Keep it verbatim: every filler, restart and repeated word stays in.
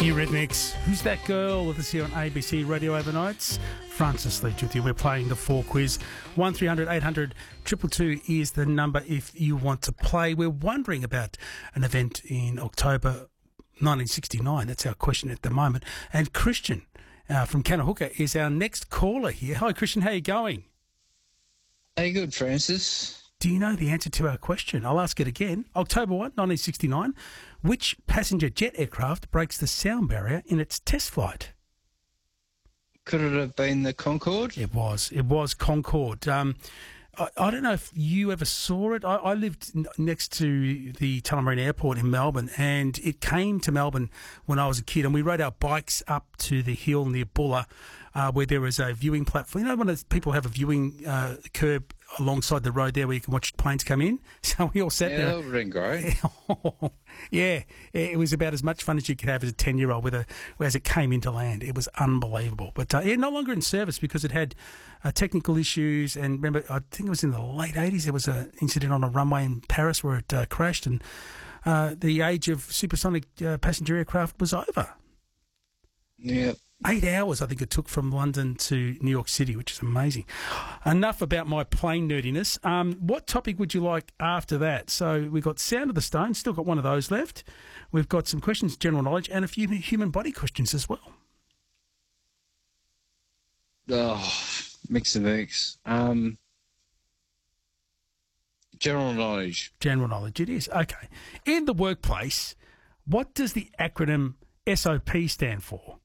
Eurythmics. Who's that girl with us here on A B C Radio Overnights? Francis Leach with you. We're playing the four quiz. one three hundred eight hundred two two two is the number if you want to play. We're wondering about an event in October nineteen sixty-nine. That's our question at the moment. And Christian uh, from Canahuka is our next caller here. Hi, Christian. How are you going? Hey, good, Francis. Do you know the answer to our question? I'll ask it again. October first, nineteen sixty-nine. Which passenger jet aircraft breaks the sound barrier in its test flight? Could it have been the Concorde? It was. It was Concorde. Um, I, I don't know if you ever saw it. I, I lived n- next to the Tullamarine Airport in Melbourne, and it came to Melbourne when I was a kid, and we rode our bikes up to the hill near Bulla, uh, where there was a viewing platform. You know, when those people have a viewing uh, curb alongside the road there where you can watch planes come in. So we all sat yeah, there. that would have been great. Yeah, it was about as much fun as you could have as a ten-year-old with a, as it came into land. It was unbelievable. But uh, yeah, no longer in service because it had uh, technical issues. And remember, I think it was in the late eighties, there was an incident on a runway in Paris where it uh, crashed, and uh, the age of supersonic uh, passenger aircraft was over. Yeah. Eight hours, I think it took from London to New York City, which is amazing. Enough about my plane nerdiness. Um, what topic would you like after that? So we've got Sound of the Stone, still got one of those left. We've got some questions, general knowledge, and a few human body questions as well. Oh, mix and mix. Um, general knowledge. General knowledge, it is. Okay. In the workplace, what does the acronym S O P stand for?